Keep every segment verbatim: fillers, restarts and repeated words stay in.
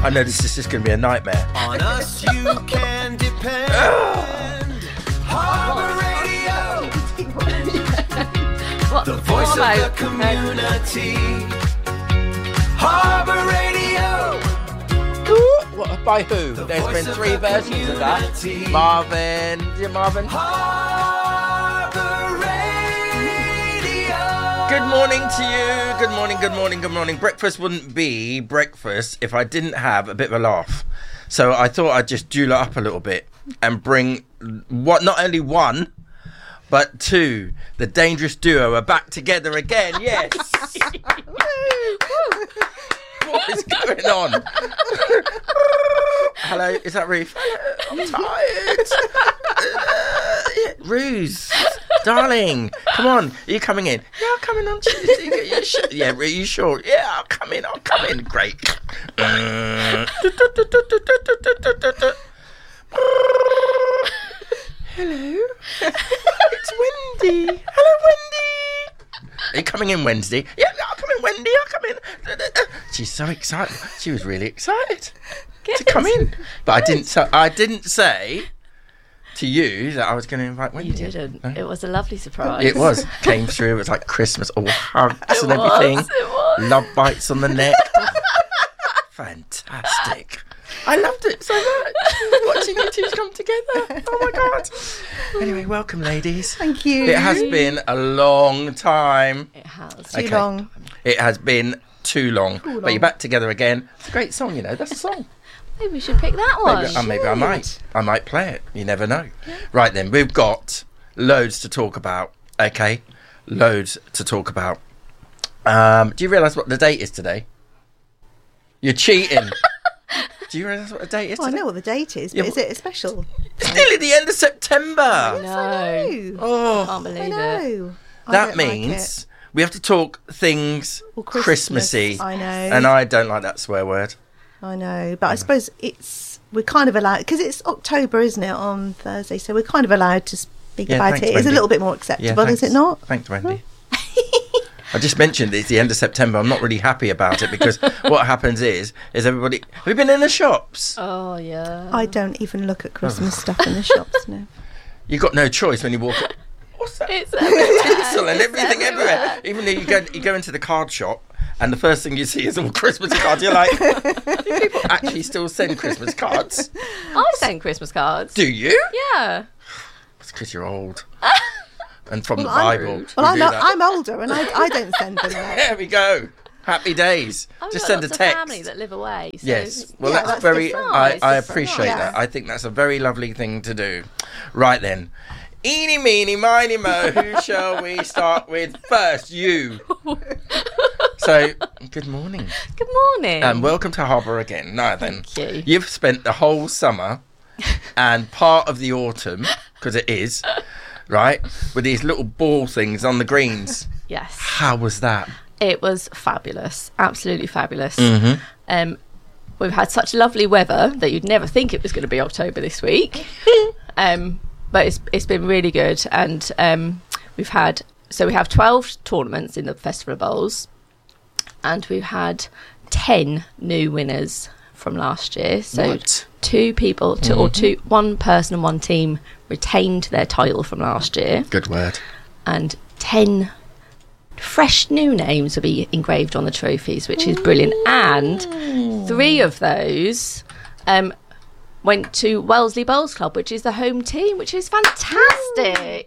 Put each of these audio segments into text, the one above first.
I know this is just going to be a nightmare. On us you can depend. Harbour Radio. What? The voice of Hello. the community. Harbour Radio. Ooh, what, by who? The There's voice been of three the versions of that. community. Marvin. Is it Marvin? Harbour Radio. Good morning to you. Good morning, good morning, good morning. Breakfast wouldn't be breakfast if I didn't have a bit of a laugh. So I thought I'd just dool it up a little bit and bring what not only one, but two. The Dangerous Duo are back together again. Yes. What is going on? Hello, is that Ruth? I'm tired. Uh, Ruse, darling, come on. Are you coming in? Yeah, I'm coming on Tuesday. Are you sure? Yeah, are you sure? Yeah, I'll come in. I'll come in. Great. Uh, Hello. It's Wendy. Hello, Wendy. Are you coming in Wednesday? Yeah, I'll come in, Wendy. I'll come in. She's so excited. She was really excited Good. to come in. But I didn't. So I didn't say to you that I was going to invite Wendy. You didn't. No? It was a lovely surprise. It was. Came through. It was like Christmas. All hugs It and was, everything. it was. Love bites on the neck. Fantastic. I loved it so much. Watching you two come together. Oh my God. Anyway, welcome, ladies. Thank you. It has been a long time. It has. Too long. It has been too long. Too But you're long. back together again. It's a great song, you know. That's a song. Maybe we should pick that one. Maybe, uh, maybe I might. I might play it. You never know. Right then, we've got loads to talk about. Okay, loads to talk about. Um, do you realise what the date is today? You're cheating. Do you realise what the date is Well, I today? know what the date is, but Yeah, is it a special? It's nearly the end of September. No. I Oh, Can't believe I it. know. I that don't like means it. we have to talk things Well, Christmas, Christmassy. I know. And I don't like that swear word. I know, but I suppose it's we're kind of allowed because it's October, isn't it, on Thursday? So we're kind of allowed to speak Yeah, about thanks, it. It's Wendy. a little bit more Yeah, acceptable, thanks. is it not? Thanks, Wendy. I just mentioned it's the end of September. I'm not really happy about it because what happens is, is everybody... Have you been in the shops? Oh, yeah. I don't even look at Christmas stuff in the shops now. You've got no choice when you walk... What's that? It's everywhere. Tinsel and It's everything everywhere. Even though you go, you go into the card shop and the first thing you see is all Christmas cards. You're like, do people actually still send Christmas cards? I send Christmas cards. Do you? Yeah. It's because you're old. And from Well, the I'm- Bible. Well, we I'm, do that. I'm older and I, I don't send them out. There we go. Happy days. I've Just got send a lots of text. family that live away. So Yes, well, Yeah, that's, that's very. different. I, It's I different. appreciate Yeah. that. I think that's a very lovely thing to do. Right then, eeny, meeny, miny, mo. Who shall we start with first? You. So, good morning Good morning. and welcome to Harbour again. Now then, Thank you. you've spent the whole summer and part of the autumn, because it is, right, with these little ball things on the greens. Yes. How was that? It was fabulous. Absolutely fabulous. Mm-hmm. Um, we've had such lovely weather that you'd never think it was going to be October this week. um, but it's it's been really good. And um, we've had... So we have twelve tournaments in the Festival of Bowls. And we've had ten new winners from last year. So What? two people, two, or two, one person and one team retained their title from last year. Good word. And ten fresh new names will be engraved on the trophies, which is brilliant. And three of those um, went to Wellesley Bowls Club, which is the home team, which is fantastic.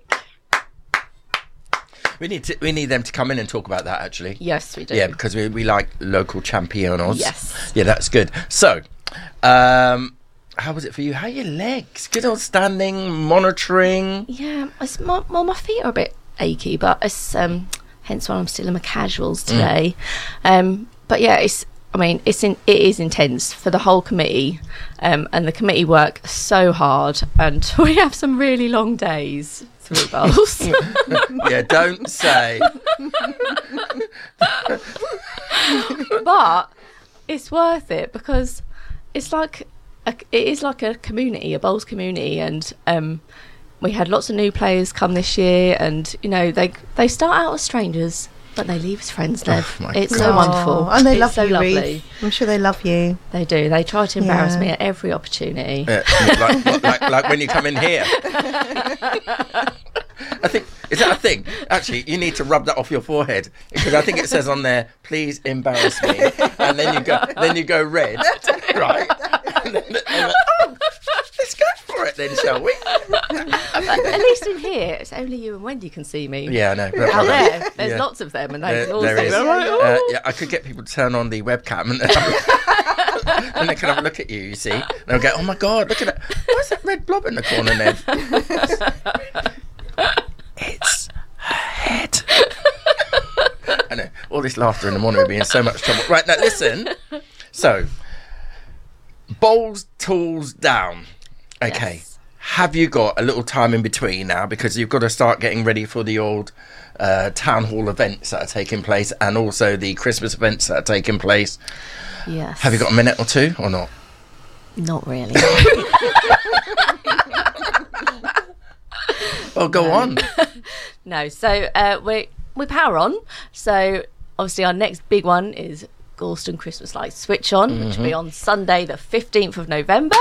We need to, we need them to come in and talk about that, actually. Yes, we do. Yeah, because we, we like local champions. Yes. Yeah, that's good. So, um, how was it for you? How are your legs? Good old standing, monitoring. Yeah, it's, my, well, my feet are a bit achy, but it's um, hence why I'm still in my casuals today. Um, but yeah, it's. I mean, it's in, it is intense for the whole committee, um, and the committee work so hard, and we have some really long days through bowls. Yeah, don't say. But it's worth it because it's like a, it is like a community, a bowls community, and um, we had lots of new players come this year, and you know they they start out as strangers, But they leave as friends, Nev. Oh, my it's God. so Oh, wonderful. and they It's love so you, lovely. Ruth. I'm sure they love you. They do. They try to embarrass Yeah. me at every opportunity. Yeah, like, like, like, like when you come in here. I think, is that a thing? Actually, you need to rub that off your forehead because I think it says on there, "Please embarrass me," and then you go, then you go red, right? And then, and then, oh, let's go for it then, shall we? But at least in here, it's only you and Wendy can see me. Yeah, I know. Out there, there's Yeah. lots of them, and they There, can all there see is. me. I'm like, Uh, "Oh." yeah, I could get people to turn on the webcam and, have, and they can have a look at you. You see, and they'll go, "Oh my God, look at that! What's that red blob in the corner, Ned?" It's her head. I know. All this laughter in the morning would be in so much trouble. Right, now listen. So, bowls, tools down. Okay. Yes. Have you got a little time in between now? Because you've got to start getting ready for the old uh, town hall events that are taking place and also the Christmas events that are taking place. Yes. Have you got a minute or two or not? Not really. Oh, go on. No. So uh, we we power on. So obviously our next big one is Galston Christmas Lights Switch On, which will be on Sunday, the fifteenth of November.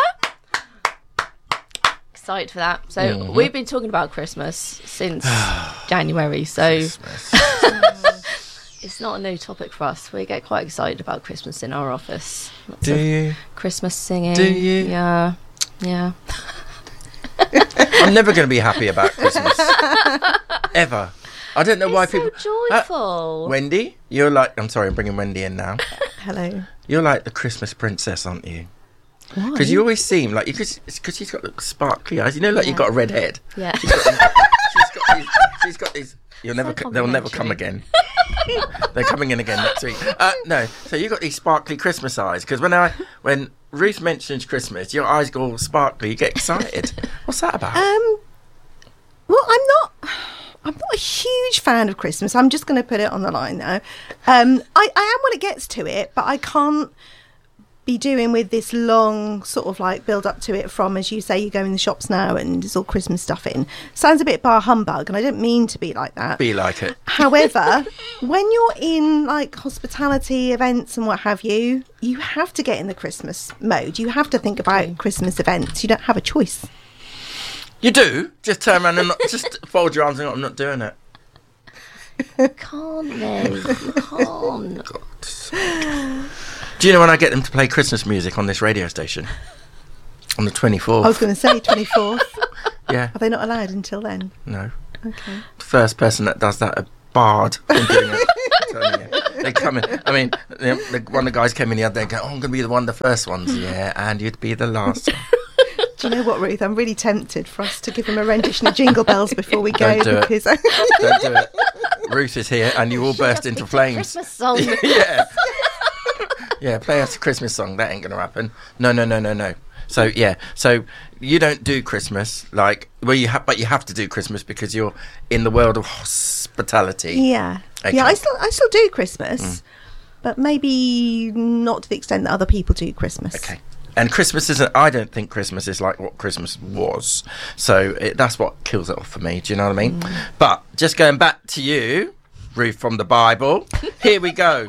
Excited for that. So we've been talking about Christmas since January. So it's not a new topic for us. We get quite excited about Christmas in our office. Lots Do of you? Christmas singing. Do you? Yeah. Yeah. I'm never going to be happy about Christmas. Ever. I don't know why It's so people... Uh, joyful. Wendy, you're like... I'm sorry, I'm bringing Wendy in now. Hello. You're like the Christmas princess, aren't you? Why? Because you always seem like... Because she's got the sparkly eyes. You know, like you've got a red head. Yeah. She's got, she's got these... She's got these you'll never... so co- they'll never come again. complimentary. They're coming in again next week. Uh, no, so you've got these sparkly Christmas eyes. Because when I... When Ruth mentions Christmas, your eyes go all sparkly. You get excited. What's that about? Um, well, I'm not. I'm not a huge fan of Christmas. I'm just going to put it on the line now. Um, I, I am when it gets to it, but I can't be doing with this long sort of like build up to it from, as you say, you go in the shops now and there's all Christmas stuff in. Sounds a bit bar humbug, and I don't mean to be like that. Be like it. However, when you're in like hospitality events and what have you, you have to get in the Christmas mode. You have to think about Christmas events. You don't have a choice. You do? Just turn around and not, just fold your arms and go, I'm not doing it. Can't they? You can't. Do you know when I get them to play Christmas music on this radio station? On the twenty-fourth. I was going to say twenty-fourth. Yeah, Are they not allowed until then? no. Okay. The first person that does that, a bard. I'm doing it. I'm telling you. They come in. I mean, the, the, one of the guys came in the other day and go, oh, I'm going to be the one of the first ones. Yeah, and you'd be the last one. Do you know what, Ruth? I'm really tempted for us to give him a rendition of Jingle Bells before we go. Don't do it. because Don't do it. Ruth is here and you all burst into flames. Christmas song. Yeah. Yeah, play us a Christmas song. That ain't going to happen. No, no, no, no, no. So, yeah. So, you don't do Christmas, like, well, you have, but you have to do Christmas because you're in the world of hospitality. yeah, Okay. yeah. I still, I still do Christmas, but maybe not to the extent that other people do Christmas. Okay. And Christmas isn't, I don't think Christmas is like what Christmas was. So it, that's what kills it off for me. Do you know what I mean? But just going back to you, Ruth from the Bible, here we go.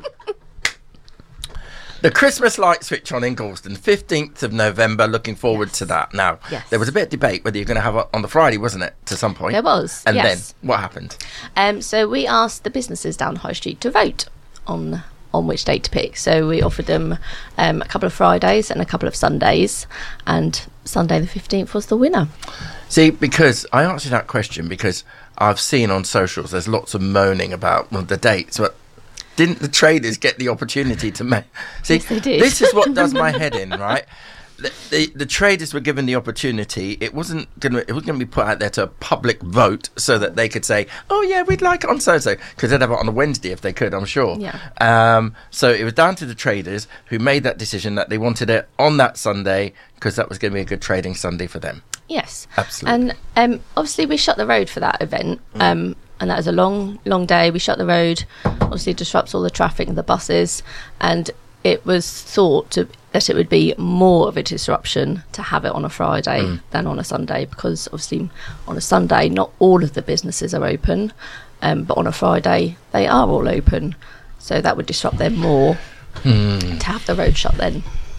The Christmas light switch on in Galston, fifteenth of November. Looking forward to that. Now, Yes. there was a bit of debate whether you're going to have it on the Friday, wasn't it, to some point? There was, And yes. then, what happened? Um, so we asked the businesses down High Street to vote on on which date to pick. So we offered them um, a couple of Fridays and a couple of Sundays, and Sunday the fifteenth was the winner. See, because I asked you that question because I've seen on socials there's lots of moaning about well, the dates, but didn't the traders get the opportunity to make? See, Yes, they did. this is what does my head in, right? The, the, the traders were given the opportunity. It wasn't going to. It was going to be put out there to a public vote so that they could say, "Oh yeah, we'd like it on so and so," because they'd have it on a Wednesday if they could. I'm sure. Yeah. Um, so it was down to the traders who made that decision that they wanted it on that Sunday because that was going to be a good trading Sunday for them. Yes, Absolutely. And um, obviously we shut the road for that event, um, and that was a long, long day. We shut the road. Obviously, it disrupts all the traffic and the buses, and it was thought to, that it would be more of a disruption to have it on a Friday Mm. than on a Sunday, because obviously on a Sunday not all of the businesses are open. um, but on a Friday they are all open, so that would disrupt them more Hmm. to have the road shut then.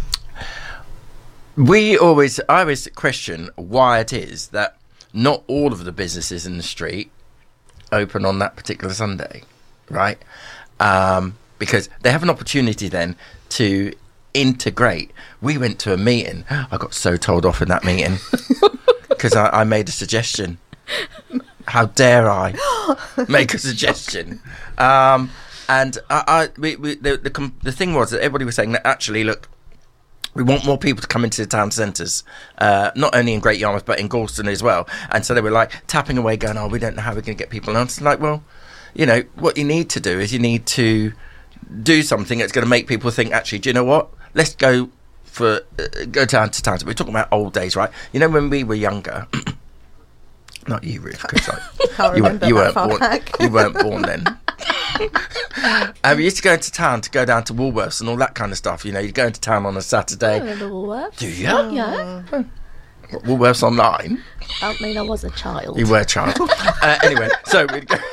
We always, I always question why it is that not all of the businesses in the street open on that particular Sunday, right? Um, because they have an opportunity then to integrate. We went to a meeting. I got so told off in that meeting because I, I made a suggestion. How dare I make a suggestion? Um, and I, I we, we, the, the com- the thing was that everybody was saying that actually, look, we want more people to come into the town centres, uh, not only in Great Yarmouth but in Galston as well. And so they were like tapping away, going, "Oh, we don't know how we're going to get people." And I was like, "Well, you know, what you need to do is you need to do something that's going to make people think, actually, do you know what? Let's go for uh, go down to town." So we're talking about old days, right? You know, when we were younger. Not you, Ruth, because like, Can't you, weren't, remember you that weren't far born. back. You weren't born then. um, we used to go into town to go down to Woolworths and all that kind of stuff. You know, you'd go into town on a Saturday. I remember Woolworths. Do you? Oh, yeah. What, Woolworths online. I mean, I was a child. You were a child. uh, anyway, so we'd go.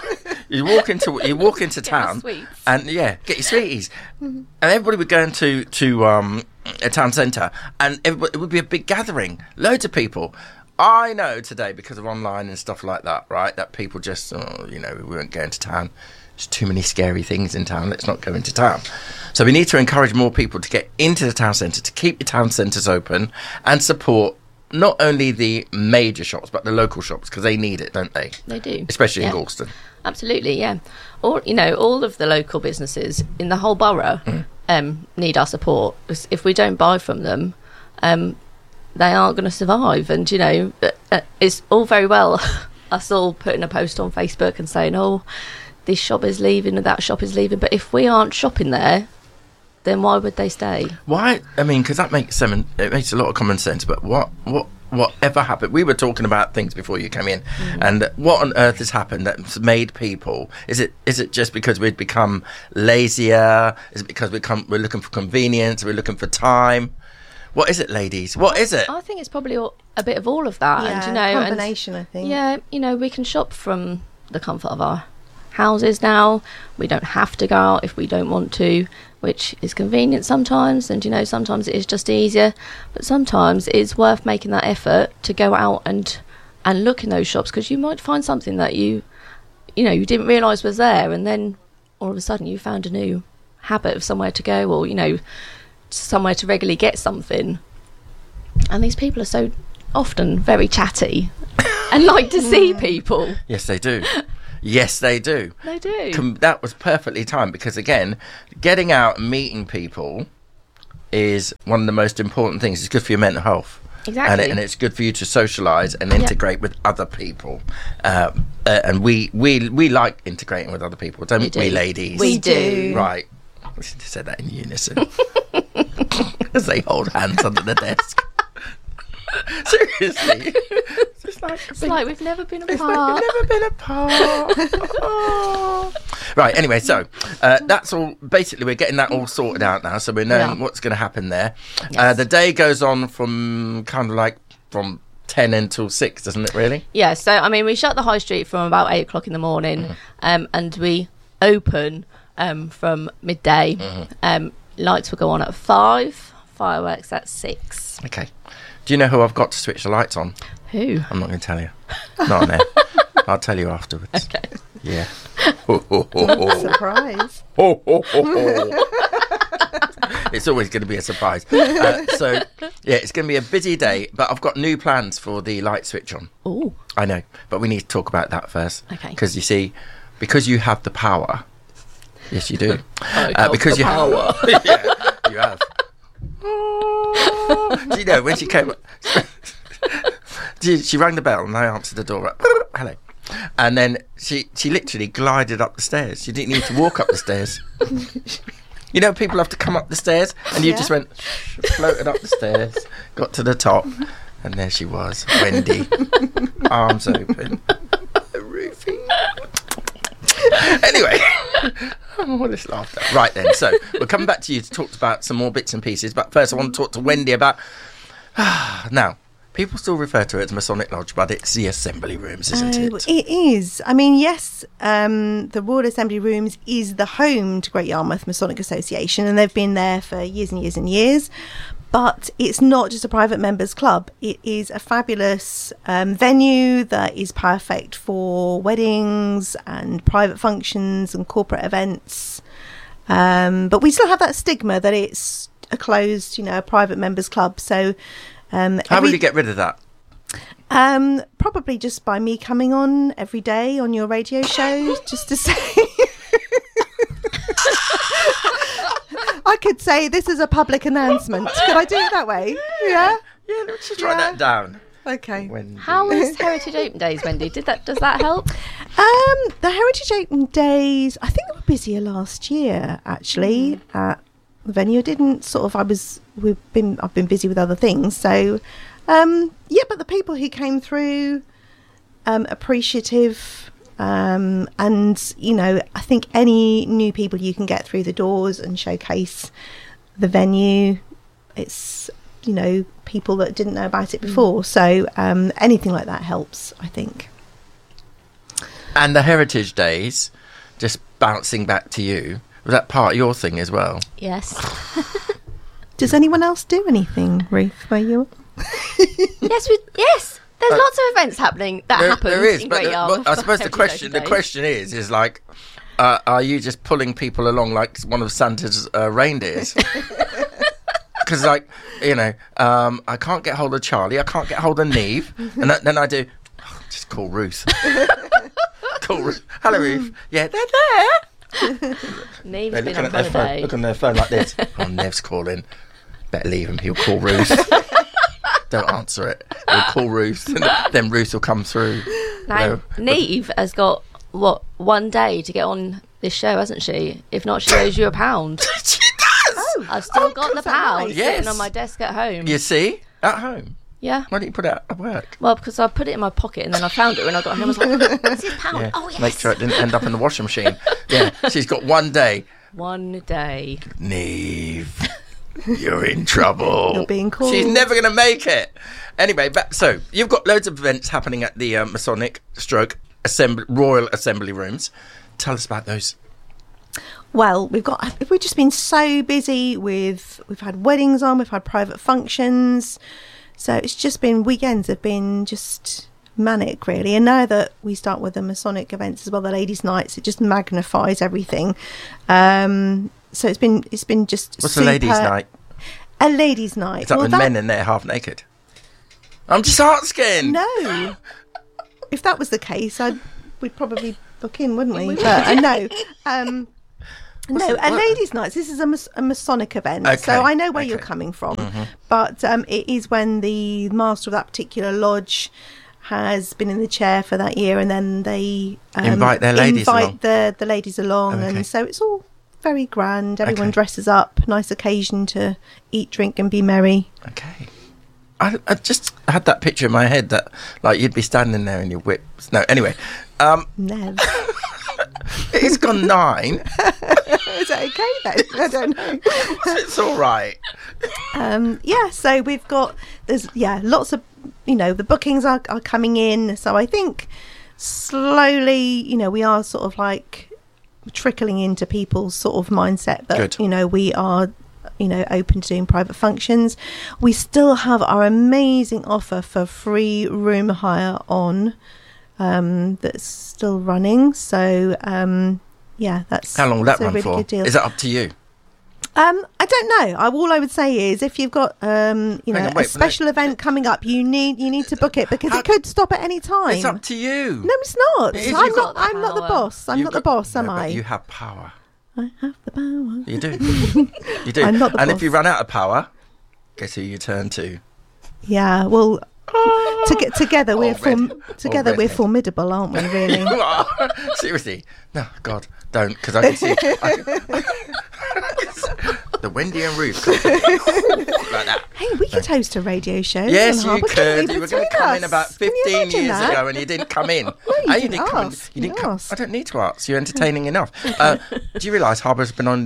You walk into you walk into Get your town sweets. and yeah, get your sweeties, and everybody would go into to um, a town centre, and everybody, it would be a big gathering, loads of people. I know today because of online and stuff like that, right? That people just, oh, you know, we weren't going to town. There's too many scary things in town. Let's not go into town. So we need to encourage more people to get into the town centre, to keep the town centres open, and support not only the major shops but the local shops because they need it, don't they? They do, Especially yeah. in Galston. Absolutely, yeah. All you know, all of the local businesses in the whole borough Mm. um, need our support. 'Cause if we don't buy from them, um, they aren't going to survive. And you know, uh, uh, it's all very well us all putting a post on Facebook and saying, "Oh, this shop is leaving and that shop is leaving," but if we aren't shopping there, then why would they stay? Why? I mean, because that makes some, it makes a lot of common sense. But what, what, whatever happened? We were talking about things before you came in, and what on earth has happened that's made people? Is it, is it just because we've become lazier? Is it because we come, we're looking for convenience? We're looking for time? What is it, ladies? What is it? I think it's probably all, a bit of all of that. Yeah, and you know, and- combination, I think. Yeah, you know, we can shop from the comfort of our houses now. We don't have to go out if we don't want to, which is convenient sometimes. And, you know, sometimes it is just easier. But sometimes it's worth making that effort to go out and, and look in those shops because you might find something that you, you know, you didn't realise was there. And then all of a sudden you found a new habit of somewhere to go or, you know, somewhere to regularly get something. And these people are so often very chatty and like to see people. Yes, they do. Yes, they do. They do. Com- that was perfectly timed because, again, getting out and meeting people is one of the most important things. It's good for your mental health. Exactly. And, it, and it's good for you to socialise and integrate with other people. Um, uh, and we, we we like integrating with other people, don't We we, do. ladies? We do. Right. We should have said that in unison. As they hold hands under the desk. Seriously. It's just like, It's like we've never been it's like apart. we've never been apart. Oh. Right, anyway, so uh, that's all. Basically, we're getting that all sorted out now, so we're knowing Yeah. what's going to happen there. Uh, Yes. the day goes on from kind of like from ten until six, doesn't it, really? Yeah, so I mean, we shut the high street from about eight o'clock in the morning, Mm-hmm. um, and we open um, from midday. Mm-hmm. Um, lights will go on at five, fireworks at six. Okay. Do you know who I've got to switch the lights on? Who? I'm not going to tell you. Not on there. I'll tell you afterwards. Okay. Yeah. Ho, ho, ho, ho. Surprise. Ho, ho, ho, ho. It's always going to be a surprise. Uh, so, yeah, it's going to be a busy day, but I've got new plans for the light switch on. Oh, I know, but we need to talk about that first. Okay. Because you see, because you have the power. Yes, you do. I Uh, got because the you power. yeah, you have. Do you know when she came? she, she rang the bell and I answered the door. Right, hello. And then she she literally glided up the stairs. She didn't need to walk up the stairs. You know, people have to come up the stairs, and you Yeah. just went floated up the stairs, got to the top, and there she was, Wendy, arms open, Rufy. Anyway, oh, let's laugh at. Right then, so we're coming back to you to talk about some more bits and pieces. But first, I want to talk to Wendy about now. People still refer to it as Masonic Lodge, but it's the Assembly Rooms, isn't Oh, it? it is. I mean, yes, um, the Royal Assembly Rooms is the home to Great Yarmouth Masonic Association, and they've been there for years and years and years. But it's not just a private members club. It is a fabulous um, venue that is perfect for weddings and private functions and corporate events. Um, but we still have that stigma that it's a closed, you know, a private members club. So um, How every- will you get rid of that? Um, probably just by me coming on every day on your radio show, just to say. I could say this is a public announcement. Could I do it that way? Yeah. Yeah, let's just write Yeah. that down. Okay. Wendy. How was Heritage Open Days, Wendy? Did that does that help? Um, the Heritage Open Days, I think they were busier last year actually at the venue. I didn't sort of. I was. We've been. I've been busy with other things. So, um, yeah. But the people who came through, um, appreciative. Um, and you know, I think any new people you can get through the doors and showcase the venue, it's, you know, people that didn't know about it before. So um, anything like that helps, I think. And the Heritage Days, just bouncing back to you, was that part of your thing as well? Yes. Does anyone else do anything, Ruth, where you yes, we, yes. There's Uh, lots of events happening that There, happen there is, in but, Great the- Yarmouth. but I suppose the Heritage question, Open the Days. question is, is like, uh, are you just pulling people along like one of Santa's uh, reindeers? Because, like, you know, um, I can't get hold of Charlie, I can't get hold of Neve, and that, then I do, oh, just call Ruth. Call Ruth. Hello, Ruth. Yeah, they're there. Neve's They're been looking on at their phone, holiday. look on their phone like this. Oh, Nev's calling. Better leave him. He'll call Ruth. Don't answer it. He'll call Ruth, and then Ruth will come through. Now, No. Neve has got, what, one day to get on this show, hasn't she? If not, she owes you a pound. She does. I've still Oh, got the is that pound nice? Yes. sitting on my desk at home. You see, at home. Yeah. Why don't you put it at work? Well, because I put it in my pocket and then I found it when I got home. I was like, what's this pound? Yeah. Oh, yes. Make sure it didn't end up in the washing machine. Yeah. She's got one day. One day. Neve, you're in trouble. You're being called. She's never going to make it. Anyway, back, so you've got loads of events happening at the uh, Masonic Stroke Assembly, Royal Assembly Rooms. Tell us about those. Well, we've got we've just been so busy with we've had weddings on, we've had private functions, so it's just been weekends have been just manic really. And now that we start with the Masonic events as well, the ladies' nights, it just magnifies everything. Um, so it's been it's been just What's super, a ladies' night? A ladies' night. Is that Well, when that- men in there half naked? I'm just asking. No. If that was the case, I'd we'd probably book in, wouldn't we? But uh, no. Um, no, it- a what- ladies' nights. This is a, mas- a Masonic event, Okay, so I know where you're okay. coming from. But um, it is when the master of that particular lodge has been in the chair for that year, and then they um, Invite their ladies invite along. the the ladies along, Okay. and so it's all very grand. Everyone Okay. dresses up, nice occasion to eat, drink, and be merry. Okay. I, I just had that picture in my head that, like, you'd be standing there in your whips. No, anyway. Um, Nev. it's gone nine. Is that okay then? I don't know. It's all right. Um, yeah, so we've got there's yeah lots of you know the bookings are, are coming in. So I think slowly you know we are sort of like trickling into people's sort of mindset that Good. you know we are you know open to doing private functions. We still have our amazing offer for free room hire on um, that's still running. So um, yeah, that's How long will that that's a run really for? good deal. Is that up to you? Um, I don't know. I, all I would say is, if you've got, um, you know, Hang on, wait, a special event coming up, you need you need to book it because How- it could stop at any time. It's up to you. No, it's not. It is, I'm you've not. got the I'm not the power. boss. I'm You've not the got- boss, no, am but I? You have power. I have the power. You do. You do. I'm not the and if boss. you run out of power, guess who you turn to? Yeah. Well, to get together Oh, we're red- form- together oh, we're redhead. formidable, aren't we? Really? You are. Seriously. No, God, don't, because I can see I can- the Wendy and Ruth company. Like that. Hey, we could host a radio show. Yes, on you Harbour, couldn't could. we, You were going to between come in us? about Can you fifteen imagine years that? ago, and you didn't come in. you Oh, didn't didn't come. ask. You You didn't come. asked. I don't need to ask. You're entertaining enough. Uh, do you realise Harbour's been on the air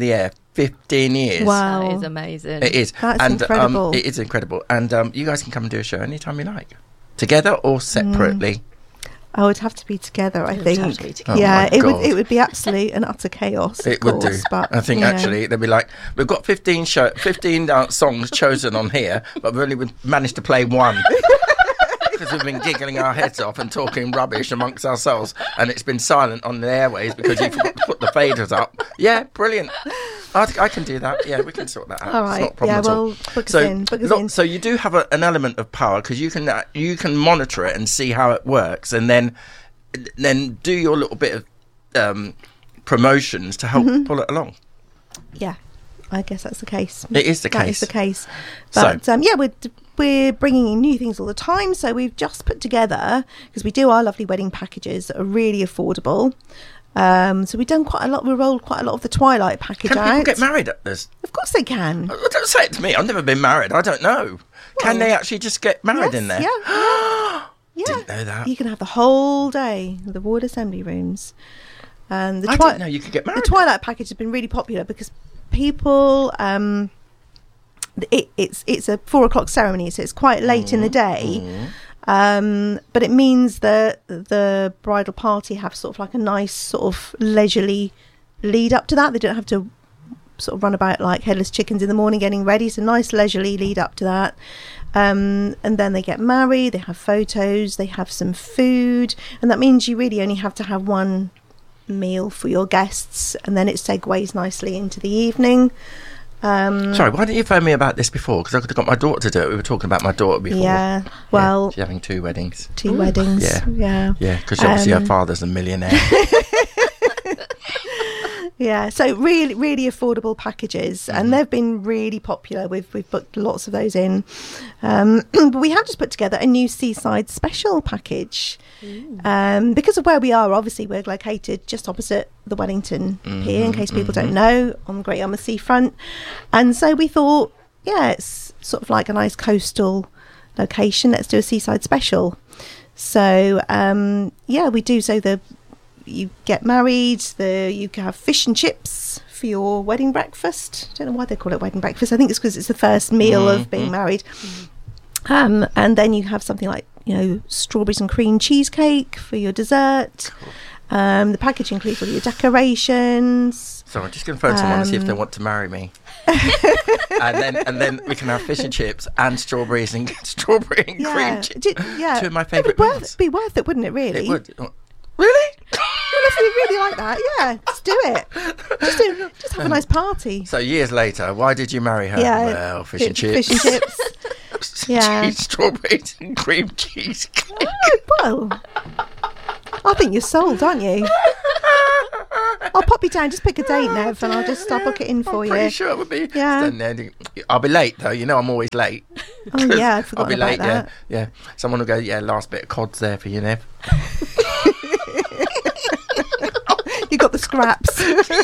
fifteen years. Wow. That is amazing. It is. That's and, incredible. Um, it is incredible. And um, you guys can come and do a show anytime you like. Together or separately. I would have to be together, I would think. have to be together. Oh yeah, my it would God. it would be absolute and utter chaos. Of It would course, do. But, I think you know. actually they'd be like, we've got fifteen show, fifteen uh, songs chosen on here, but we've only managed to play one. Because we've been giggling our heads off and talking rubbish amongst ourselves, and it's been silent on the airways because you forgot to put the faders up. Yeah, brilliant. I, I can do that. Yeah, we can sort that out. All It's right. not a problem Yeah, at all. well, book us so, in. Book us look, in. so you do have a, an element of power because you can uh, you can monitor it and see how it works, and then then do your little bit of um, promotions to help Mm-hmm. pull it along. Yeah, I guess that's the case. It is the That case. is the case. So- But um, yeah, we're we're bringing in new things all the time. So we've just put together, because we do our lovely wedding packages that are really affordable. Um, so we've done quite a lot. We rolled quite a lot of the Twilight package Can people out. get married at this? Of course they can. Oh, don't say it to me. I've never been married. I don't know. Can Well, they actually just get married Yes, in there? Yeah, yeah. yeah. Didn't know that. You can have the whole day in the ward assembly rooms. And the I Twi- didn't know you could get the married. Twilight package has been really popular because people um it, it's it's a four o'clock ceremony, so it's quite late in the day, um but it means that the bridal party have sort of like a nice sort of leisurely lead up to that. They don't have to sort of run about like headless chickens in the morning getting ready. So nice leisurely lead up to that, um and then they get married, they have photos, they have some food, and that means you really only have to have one meal for your guests, and then it segues nicely into the evening. Um, Sorry, why didn't you phone me about this before? Because I could have got my daughter to do it. We were talking about my daughter before. yeah, Yeah, well, she's having two weddings. two weddings. Yeah. yeah, Yeah, because obviously Um, her father's a millionaire. yeah. So really, really affordable packages, Mm-hmm. and they've been really popular. We've we've booked lots of those in, um, but we have just put together a new seaside special package. Um, because of where we are, obviously we're located just opposite the Wellington Pier, in case people don't know, on the Great Yarmouth seafront, and so we thought, yeah, it's sort of like a nice coastal location. Let's do a seaside special. So um, yeah, we do. So the you get married, the you can have fish and chips for your wedding breakfast. I don't know why they call it wedding breakfast. I think it's because it's the first meal of being married. Um, and then you have something like, you know, strawberries and cream cheesecake for your dessert. Um, the package includes all your decorations. So I'm just going to phone someone and see if they Um, want to marry me. and then and then we can have fish and chips and strawberries and strawberry and Yeah, cream cheese. do- yeah. Two of my It favourite would worth, meals. be worth it, wouldn't it? Really? It would. Really? Well, if you really like that, yeah, just do it. Just do, just have a nice party. So years later, why did you marry her? Yeah, Well, fish fi- and chips. Fish and chips. Yeah. Cheese, strawberries and cream cheesecake. Oh, well, I think you're sold, aren't you? I'll pop you down. Just pick a date, Nev, and I'll just I'll book it in for I'm you. pretty sure it would be. Yeah. Stand there, I'll be late though. You know I'm always late. Oh yeah, I'd I'll forgotten be about late. that. Yeah, yeah. Someone will go. Yeah, last bit of cod's there for you, Nev. You got the scraps.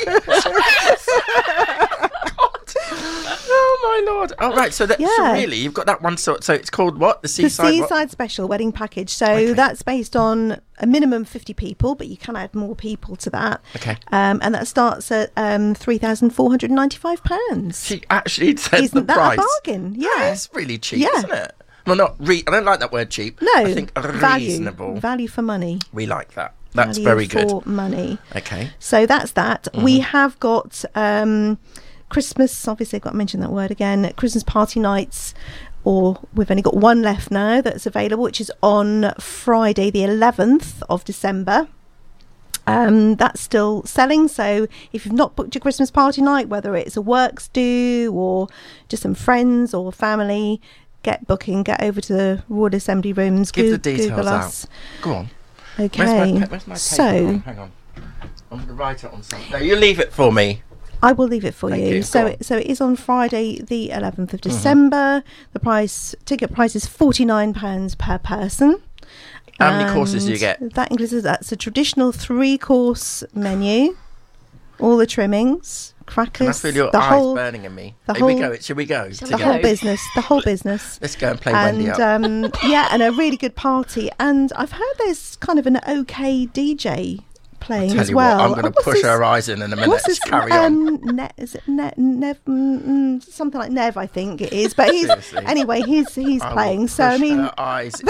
Oh my lord! Oh right, so that so Yeah. really you've got that one. So so it's called what? The The seaside. what? seaside special wedding package. So Okay. that's based on a minimum fifty people, but you can add more people to that. Okay. Um, and that starts at um, three thousand four hundred ninety-five pounds. She actually says Isn't the that price. a bargain? Yeah. That's really cheap, Yeah. isn't it? Well, not re- I don't like that word cheap. No, I think value, reasonable. value for money. We like that. That's Value very good. for money. Okay. So that's that. Mm-hmm. We have got um, Christmas, obviously I've got to mention that word again, Christmas party nights, or we've only got one left now that's available, which is on Friday the eleventh of December. Um, that's still selling, so if you've not booked your Christmas party night, whether it's a works do or just some friends or family, get booking, get over to the ward assembly rooms, Give Goo- the details Google out. us. Go on. Okay, Where's my, pe- where's my paper? so Hang on, hang on. I'm going to write it on something. No, you leave it for me. I will leave it for Thank you. you. So, Go on. it, so it is on Friday, the eleventh of December. The price, ticket price is forty-nine pounds per person. How many courses do you And get? That includes that's a traditional three-course menu, all the trimmings, Can I crackers, feel your the eyes whole, burning in me? the Here we whole- go. Shall we go? Shall we the together? whole go? business, the whole business. Let's go and play Wendy And up. um, yeah, and a really good party. And I've heard there's kind of an okay D J playing Tell as you well. what, I'm going Oh, to what's push his- her eyes in in a minute. What's Let's his carry on. um, Ne- is it ne- Nev? Mm, mm, something like Nev, I think it is. But he's Seriously. anyway. He's he's I will playing. So I push mean, her eyes in. so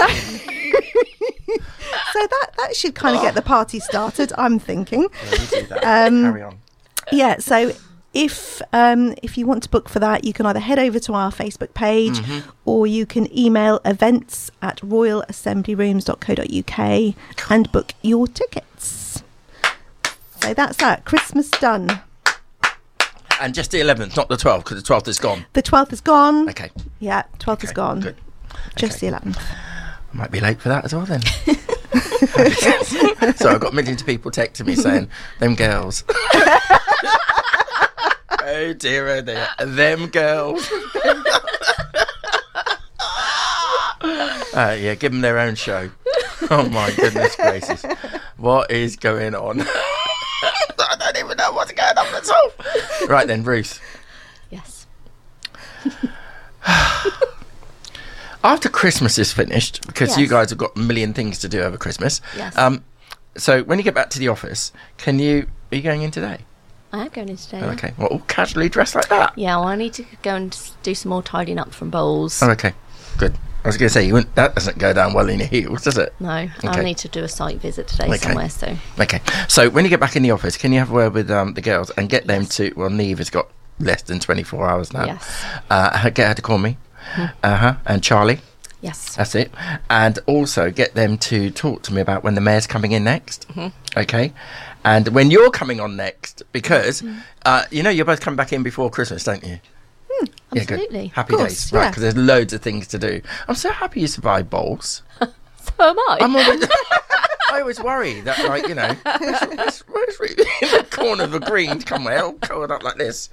that that should kind of get the party started. I'm thinking. Yeah, you do that. Um, Carry on. Yeah. So if um, if you want to book for that, you can either head over to our Facebook page Mm-hmm. or you can email events at royal assembly rooms dot co dot uk and book your tickets. So that's that. Christmas done. And just the eleventh, not the twelfth, because the twelfth is gone. The twelfth is gone. Okay. Yeah, twelfth is Okay, gone. Good. Just Okay. the eleventh. I might be late for that as well then. So I've got millions of people texting me saying, them girls. Oh dear, oh dear. Them girls. Uh, yeah, give them their own show. Oh my goodness gracious. What is going on? I don't even know what's going on at all. Right then, Ruth. Yes. After Christmas is finished, because you Yes. guys have got a million things to do over Christmas. Yes. Um, so when you get back to the office, can you, are you going in today? I am going in today. Oh, okay. Well, all casually dressed like that? Yeah, well, I need to go and s- do some more tidying up from bowls. Oh, okay. Good. I was going to say, you wouldn't, that doesn't go down well in your heels, does it? No, Okay. I need to do a site visit today Okay. somewhere. So Okay. So when you get back in the office, can you have a word with um, the girls and get them to, well, Neve has got less than twenty-four hours now. Yes. Uh, get her to call me. Uh-huh. And Charlie. yes, That's it. And also get them to talk to me about when the mayor's coming in next. Mm-hmm. Okay. And when you're coming on next, because, uh, you know, you're both coming back in before Christmas, don't you? Yeah, good. absolutely. Happy Of course, days. Right, yeah. because there's loads of things to do. I'm so happy you survived bowls. So am I. I'm always, I always worry that, like, you know, where's, where's, where's in the corner of the green, somewhere, all covered up like this.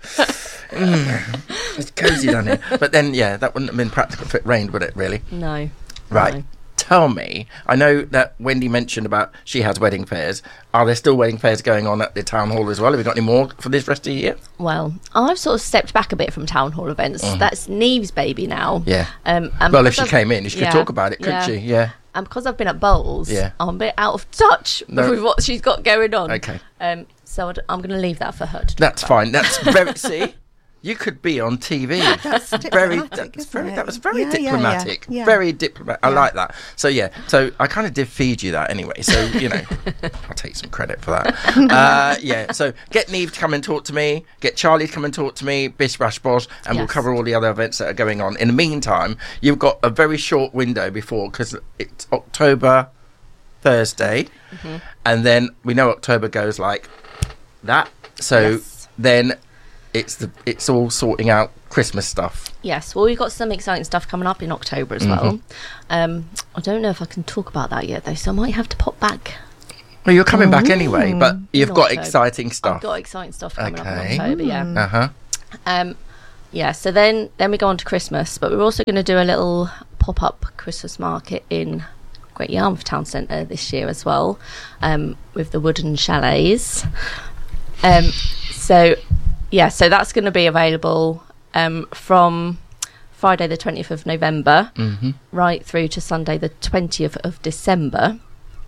Mm, it's cosy down here. But then, yeah, that wouldn't have been practical if it rained, would it, really? no. Right. No. Tell me, I know that Wendy mentioned about she has wedding fairs. Are there still wedding fairs going on at the town hall as well? Have you got any more for this rest of the year? Well, I've sort of stepped back a bit from town hall events. That's Neve's baby now. Mm-hmm. Yeah. Um, and Well, if because she I've- came in, she could yeah, talk about it, couldn't yeah. she? Yeah. And because I've been at bowls, Yeah. I'm a bit out of touch No. with what she's got going on. Okay. Um, so I'd, I'm going to leave that for her to talk That's about. fine. That's very. See, you could be on T V. That's very. diplomatic, That's isn't very. it? That was very Yeah, yeah, yeah, diplomatic. yeah. Very diplomatic. I Yeah. like that. So yeah. So I kind of did feed you that anyway. So you know, I'll take some credit for that. Uh, yeah. So get Neve to come and talk to me. Get Charlie to come and talk to me. Bish bash bosh, and we'll Yes. cover all the other events that are going on. In the meantime, you've got a very short window before because it's October Thursday, Mm-hmm. and then we know October goes like that. So Yes. then it's the it's all sorting out Christmas stuff. Yes, well, we've got some exciting stuff coming up in October as Mm-hmm. well. Um, I don't know if I can talk about that yet, though, so I might have to pop back. Well, you're coming back anyway, but you've In got October. exciting I've stuff. got exciting stuff coming up Okay. in October, yeah. Uh huh. Um, yeah, so then, then we go on to Christmas, but we're also going to do a little pop-up Christmas market in Great Yarmouth Town Centre this year as well, um, with the wooden chalets. Um, so, yeah, so that's going to be available um, from Friday the twentieth of November Mm-hmm. right through to Sunday the twentieth of December.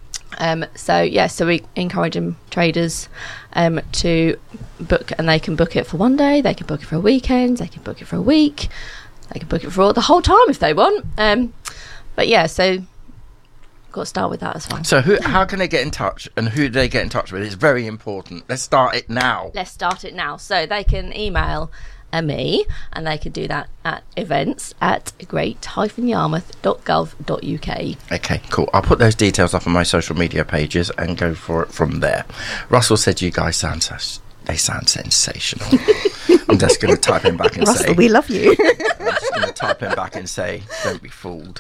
Um, so yeah, so we encouraging traders um, to book, and they can book it for one day, they can book it for a weekend, they can book it for a week, they can book it for all, the whole time if they want. Um, but yeah, so got to start with that as well. So who? How can they get in touch, and who do they get in touch with? It's very important. Let's start it now. Let's start it now. So they can email uh, me, and they can do that at events at great dash yarmouth dot gov dot uk. Okay, cool. I'll put those details up on my social media pages and go for it from there. Russell said you guys sound so, they sound sensational. I'm just going to type him back and Russell, say. we love you. I'm just going to type him back and say, don't be fooled.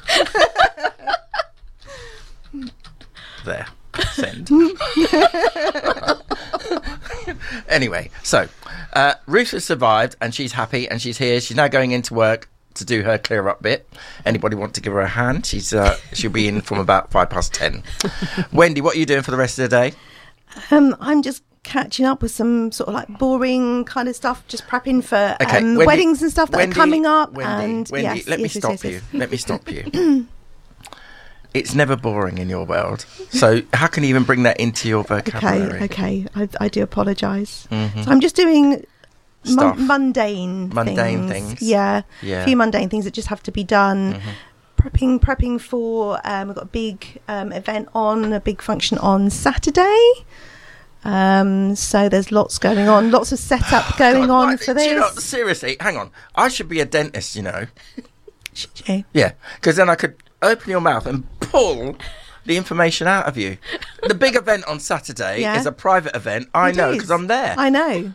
There. Send. Anyway, so uh, Ruth has survived and she's happy and she's here. She's now going into work to do her clear up bit. Anybody want to give her a hand? She's uh, she'll be in from about five past ten. Wendy, what are you doing for the rest of the day? Um, I'm just catching up with some sort of like boring kind of stuff, just prepping for Okay, um, Wendy- weddings and stuff that Wendy, are coming up. Wendy, and Wendy, yes, let me yes, yes, stop yes, you. yes. Let me stop you. It's never boring in your world. So how can you even bring that into your vocabulary? Okay, okay. I, I do apologise. Mhm. So I'm just doing Stuff. mun- mundane, Mundane things. Yeah, Yeah. a few mundane things that just have to be done. Mhm. Prepping, prepping for. Um, we've got a big um, event on, a big function on Saturday. Um, so there's lots going on, lots of setup going God, on like, for do you know, this. seriously, hang on. I should be a dentist, you know. Should you? Yeah, because then I could open your mouth and pull the information out of you. The big event on Saturday Yeah. is a private event. I It know is. because I'm there. I know.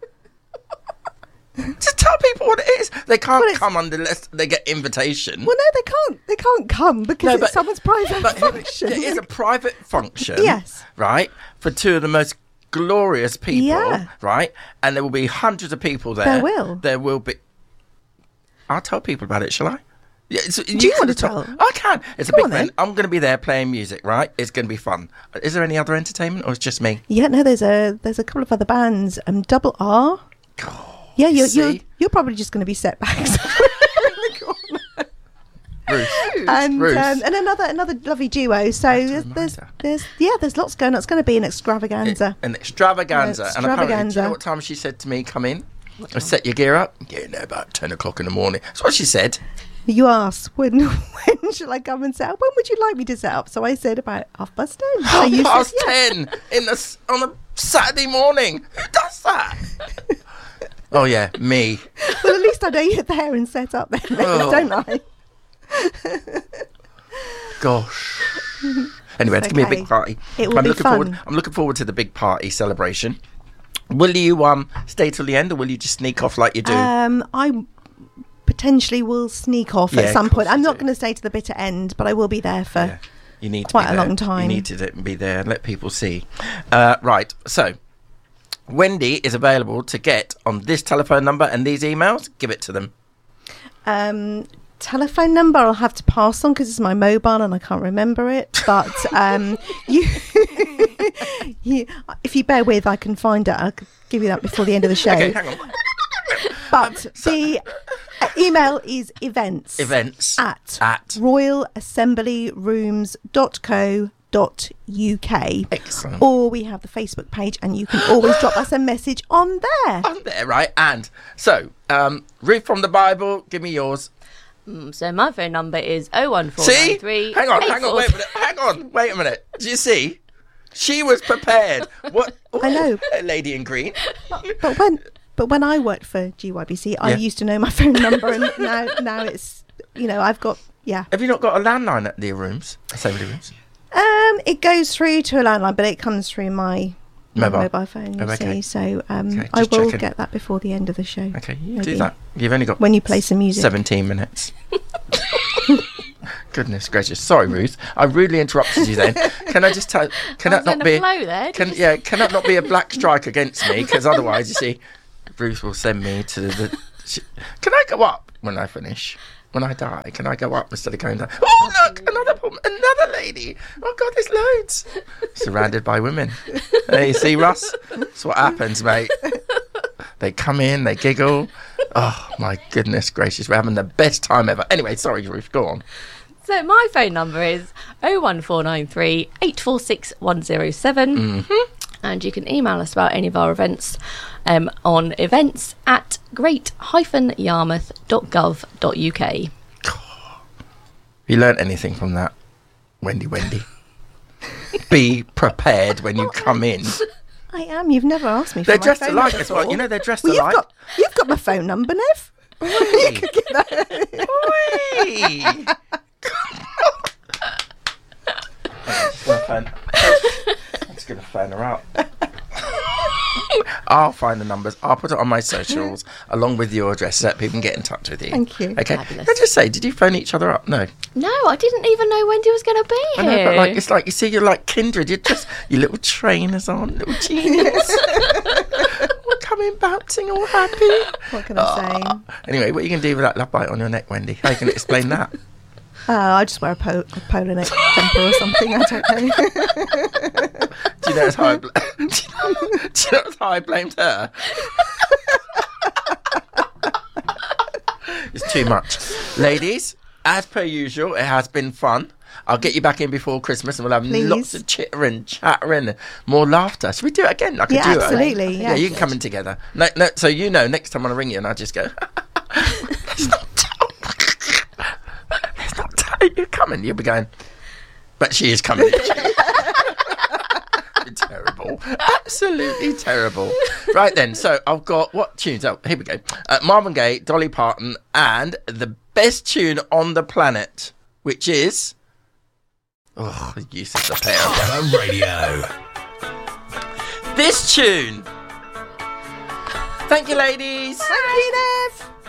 Just tell people what it is. They can't Well, it's- come unless they get invitation. Well, no, they can't. They can't come because No, it's but- someone's private But function. it is a private function. Yes. Right? For two of the most glorious people. Yeah. Right? And there will be hundreds of people there. There will. There will be. I'll tell people about it, shall I? Yeah, it's, Do you want could to tell- tell? I can. It's a Go big on then. event. I'm going to be there playing music, right? It's going to be fun. Is there any other entertainment or it's just me? Yeah, no, there's a there's a couple of other bands. Um, Double R. Yeah, you're you're, See? you're probably just going to be set back Bruce. and Bruce. um, and another another lovely duo. So That's a there's, there's reminder. there's yeah, there's lots going on. It's going to be an extravaganza. An extravaganza. Yeah, And apparently, do you extravaganza. know what time she said to me, come in? Or set your gear up? Yeah, no, about ten o'clock in the morning. That's what she said. You asked when when shall I come and set up? When would you like me to set up? So I said about half past ten. So Half you said past yes. ten in the, s- on a Saturday morning. Who does that? Oh, yeah, me. Well, at least I know you're there and set up then, Oh. don't I? Gosh. Anyway, it's gonna be a big Okay. party. It will I'm be looking fun. forward. I'm looking forward to the big party celebration. Will you um stay till the end, or will you just sneak off like you do? Um, I potentially will sneak off Yeah, at of some course point. I'm you not do. going to stay to the bitter end, but I will be there for. Yeah. You need to quite be a there. long time. You need to d- be there and let people see. Uh, right. So, Wendy is available to get on this telephone number and these emails. Give it to them. Um, telephone number I'll have to pass on because it's my mobile and I can't remember it. But um, you, you, if you bear with, I can find it. I'll give you that before the end of the show. Okay, hang on. But the uh, email is events Events at, at royal assembly rooms dot co dot uk. Excellent. Or we have the Facebook page and you can always drop us a message on there. on there, right? And so, um, Ruth from the Bible, give me yours. Mm, so my phone number is oh one four See? nine three. Hang on, hang on, wait a minute. Hang on, wait a minute. Do you see? She was prepared. What? I know. Oh, lady in green. But when but when I worked for G Y B C, I Yeah. used to know my phone number, and now now it's you know I've got yeah. Have you not got a landline at the rooms? Assembly rooms? Um, it goes through to a landline, but it comes through my my Mobile. mobile, phone. You Oh, okay. see, so um, Okay, I just will checking. get that before the end of the show. Okay, you Maybe. do that. You've only got When you play some music. seventeen minutes. Goodness gracious. Sorry, Ruth. I rudely interrupted you then. Can I just tell... Can I that was in not a be... flow there. Can, Did you- yeah, can that not be a black strike against me? Because otherwise, you see, Ruth will send me to the... She, can I go up when I finish? When I die, can I go up instead of going down? Oh, look, another woman, another lady. Oh, God, there's loads. Surrounded by women. Hey, you see, Russ? That's what happens, mate. They come in, they giggle. Oh, my goodness gracious. We're having the best time ever. Anyway, sorry, Ruth, go on. So my phone number is oh one four nine three eight four six one oh seven. Mm-hmm. And you can email us about any of our events um, on events at great yarmouth dot gov dot uk. You learnt anything from that, Wendy Wendy? Be prepared when you come in. I am. You've never asked me. For They're my dressed phone alike number as well. before. You know, they're dressed Well, you've alike. got you've got my phone number, Nev. You could give that. Oi! I'm just going to phone her up. I'll find the numbers. I'll put it on my socials along with your address so that people can get in touch with you. Thank you. Okay. Fabulous. Let's just say, did you phone each other up? No. No, I didn't even know Wendy was going to be I here. know, but like it's like you see, you're like kindred. You're just you little trainers on, little genius. We're coming bouncing all happy. What can I say? Anyway, what are you going to do with that love bite on your neck, Wendy? How are you going to explain that? Uh, I just wear a, po- a polo neck jumper or something. I don't know. Do you notice how I, bl- do, you know, do you notice how I blamed her? It's too much. Ladies, as per usual, it has been fun. I'll get you back in before Christmas and we'll have Please. lots of chittering, chattering, more laughter. Should we do it again? I could Yeah, do absolutely, it. yeah. you can come in together. No, no, so you know, next time when I ring you and I just go, let's not tell. Let's not tell you're coming. You'll be going, but she is coming. Terrible, absolutely terrible. Right then, so I've got what tunes? Oh, here we go. Uh, Marvin Gaye, Dolly Parton, and the best tune on the planet, which is oh, the use of the pair. The radio. This tune. Thank you, ladies. Thank you, Nev.